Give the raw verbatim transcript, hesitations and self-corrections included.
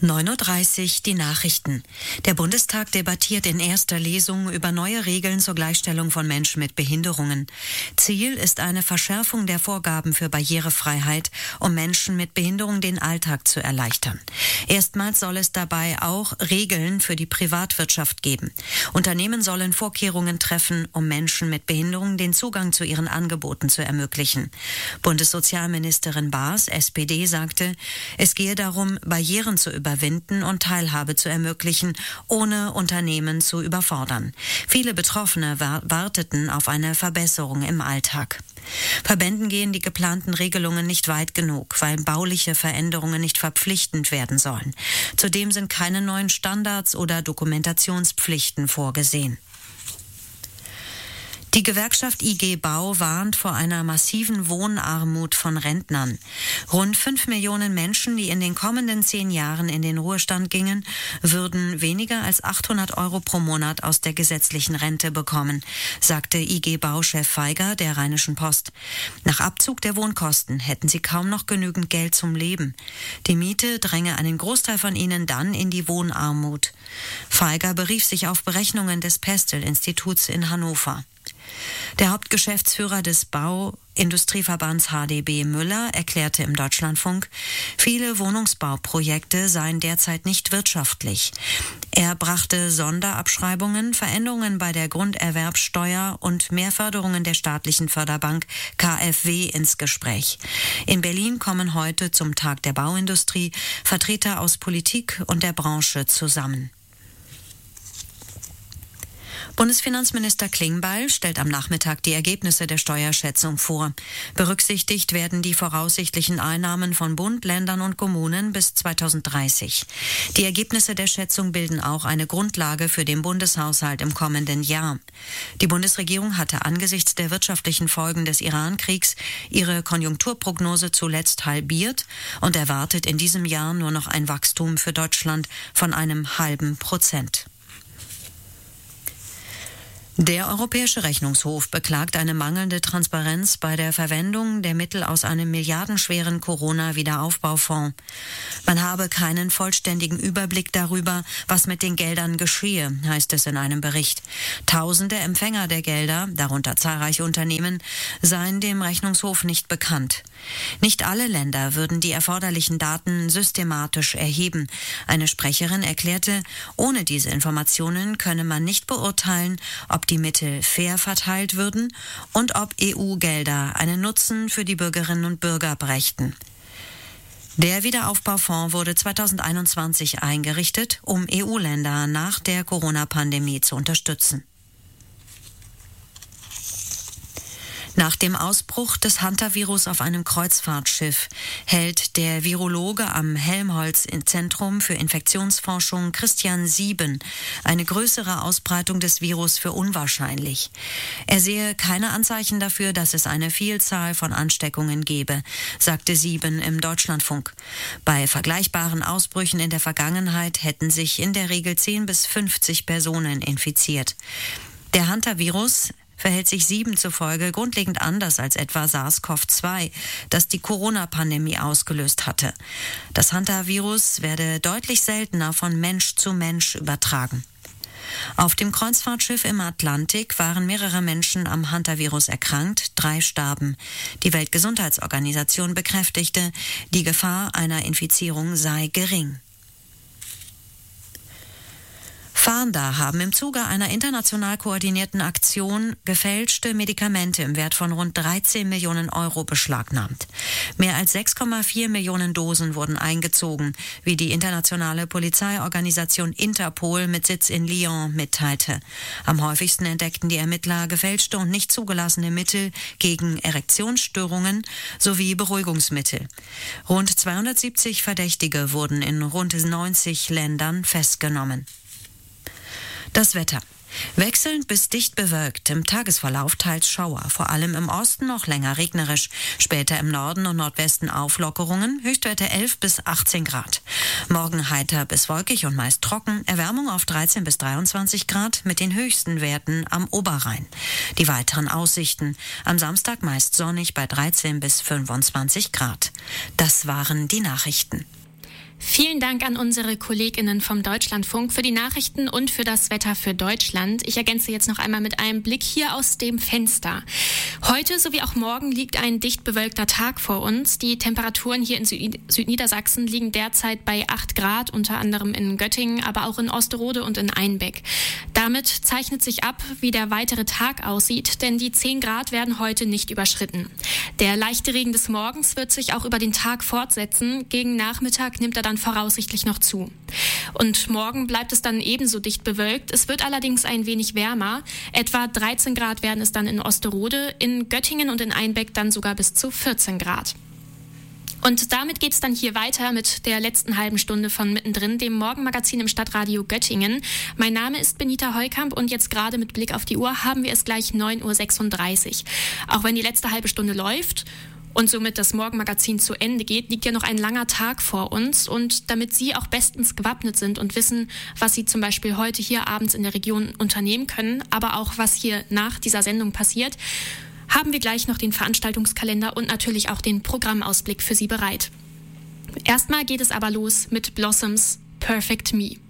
neun Uhr dreißig, die Nachrichten. Der Bundestag debattiert in erster Lesung über neue Regeln zur Gleichstellung von Menschen mit Behinderungen. Ziel ist eine Verschärfung der Vorgaben für Barrierefreiheit, um Menschen mit Behinderung den Alltag zu erleichtern. Erstmals soll es dabei auch Regeln für die Privatwirtschaft geben. Unternehmen sollen Vorkehrungen treffen, um Menschen mit Behinderung den Zugang zu ihren Angeboten zu ermöglichen. Bundessozialministerin Baas, S P D, sagte, es gehe darum, Barrieren zu überwinden und Teilhabe zu ermöglichen, ohne Unternehmen zu überfordern. Viele Betroffene warteten auf eine Verbesserung im Alltag. Verbänden gehen die geplanten Regelungen nicht weit genug, weil bauliche Veränderungen nicht verpflichtend werden sollen. Zudem sind keine neuen Standards oder Dokumentationspflichten vorgesehen. Die Gewerkschaft I G Bau warnt vor einer massiven Wohnarmut von Rentnern. Rund fünf Millionen Menschen, die in den kommenden zehn Jahren in den Ruhestand gingen, würden weniger als achthundert Euro pro Monat aus der gesetzlichen Rente bekommen, sagte I G Bau-Chef Feiger der Rheinischen Post. Nach Abzug der Wohnkosten hätten sie kaum noch genügend Geld zum Leben. Die Miete dränge einen Großteil von ihnen dann in die Wohnarmut. Feiger berief sich auf Berechnungen des Pestel-Instituts in Hannover. Der Hauptgeschäftsführer des Bauindustrieverbands H D B Müller erklärte im Deutschlandfunk, viele Wohnungsbauprojekte seien derzeit nicht wirtschaftlich. Er brachte Sonderabschreibungen, Veränderungen bei der Grunderwerbsteuer und mehr Förderungen der staatlichen Förderbank K f W ins Gespräch. In Berlin kommen heute zum Tag der Bauindustrie Vertreter aus Politik und der Branche zusammen. Bundesfinanzminister Klingbeil stellt am Nachmittag die Ergebnisse der Steuerschätzung vor. Berücksichtigt werden die voraussichtlichen Einnahmen von Bund, Ländern und Kommunen bis zweitausenddreißig. Die Ergebnisse der Schätzung bilden auch eine Grundlage für den Bundeshaushalt im kommenden Jahr. Die Bundesregierung hatte angesichts der wirtschaftlichen Folgen des Iran-Kriegs ihre Konjunkturprognose zuletzt halbiert und erwartet in diesem Jahr nur noch ein Wachstum für Deutschland von einem halben Prozent. Der Europäische Rechnungshof beklagt eine mangelnde Transparenz bei der Verwendung der Mittel aus einem milliardenschweren Corona-Wiederaufbaufonds. Man habe keinen vollständigen Überblick darüber, was mit den Geldern geschehe, heißt es in einem Bericht. Tausende Empfänger der Gelder, darunter zahlreiche Unternehmen, seien dem Rechnungshof nicht bekannt. Nicht alle Länder würden die erforderlichen Daten systematisch erheben. Eine Sprecherin erklärte, ohne diese Informationen könne man nicht beurteilen, ob die Mittel fair verteilt würden und ob E U-Gelder einen Nutzen für die Bürgerinnen und Bürger brächten. Der Wiederaufbaufonds wurde zweitausendeinundzwanzig eingerichtet, um E U-Länder nach der Corona-Pandemie zu unterstützen. Nach dem Ausbruch des Hantavirus auf einem Kreuzfahrtschiff hält der Virologe am Helmholtz-Zentrum für Infektionsforschung Christian Sieben eine größere Ausbreitung des Virus für unwahrscheinlich. Er sehe keine Anzeichen dafür, dass es eine Vielzahl von Ansteckungen gebe, sagte Sieben im Deutschlandfunk. Bei vergleichbaren Ausbrüchen in der Vergangenheit hätten sich in der Regel zehn bis fünfzig Personen infiziert. Der Hantavirus verhält sich Sieben zufolge grundlegend anders als etwa SARS-CoV zwei, das die Corona-Pandemie ausgelöst hatte. Das Hantavirus werde deutlich seltener von Mensch zu Mensch übertragen. Auf dem Kreuzfahrtschiff im Atlantik waren mehrere Menschen am Hantavirus erkrankt, drei starben. Die Weltgesundheitsorganisation bekräftigte, die Gefahr einer Infizierung sei gering. Fahnder haben im Zuge einer international koordinierten Aktion gefälschte Medikamente im Wert von rund dreizehn Millionen Euro beschlagnahmt. Mehr als sechs Komma vier Millionen Dosen wurden eingezogen, wie die internationale Polizeiorganisation Interpol mit Sitz in Lyon mitteilte. Am häufigsten entdeckten die Ermittler gefälschte und nicht zugelassene Mittel gegen Erektionsstörungen sowie Beruhigungsmittel. Rund zweihundertsiebzig Verdächtige wurden in rund neunzig Ländern festgenommen. Das Wetter. Wechselnd bis dicht bewölkt, im Tagesverlauf teils Schauer, vor allem im Osten noch länger regnerisch, später im Norden und Nordwesten Auflockerungen, Höchstwerte elf bis achtzehn Grad. Morgen heiter bis wolkig und meist trocken, Erwärmung auf dreizehn bis dreiundzwanzig Grad mit den höchsten Werten am Oberrhein. Die weiteren Aussichten, am Samstag meist sonnig bei dreizehn bis fünfundzwanzig Grad. Das waren die Nachrichten. Vielen Dank an unsere KollegInnen vom Deutschlandfunk für die Nachrichten und für das Wetter für Deutschland. Ich ergänze jetzt noch einmal mit einem Blick hier aus dem Fenster. Heute sowie auch morgen liegt ein dicht bewölkter Tag vor uns. Die Temperaturen hier in Süd- Südniedersachsen liegen derzeit bei acht Grad, unter anderem in Göttingen, aber auch in Osterode und in Einbeck. Damit zeichnet sich ab, wie der weitere Tag aussieht, denn die zehn Grad werden heute nicht überschritten. Der leichte Regen des Morgens wird sich auch über den Tag fortsetzen. Gegen Nachmittag nimmt er dann voraussichtlich noch zu. Und morgen bleibt es dann ebenso dicht bewölkt. Es wird allerdings ein wenig wärmer. Etwa dreizehn Grad werden es dann in Osterode, in Göttingen und in Einbeck dann sogar bis zu vierzehn Grad. Und damit geht es dann hier weiter mit der letzten halben Stunde von Mittendrin, dem Morgenmagazin im Stadtradio Göttingen. Mein Name ist Benita Heukamp und jetzt gerade mit Blick auf die Uhr haben wir es gleich neun Uhr sechsunddreißig. Auch wenn die letzte halbe Stunde läuft und somit das Morgenmagazin zu Ende geht, liegt ja noch ein langer Tag vor uns. Und damit Sie auch bestens gewappnet sind und wissen, was Sie zum Beispiel heute hier abends in der Region unternehmen können, aber auch was hier nach dieser Sendung passiert, haben wir gleich noch den Veranstaltungskalender und natürlich auch den Programmausblick für Sie bereit. Erstmal geht es aber los mit Blossoms Perfect Me.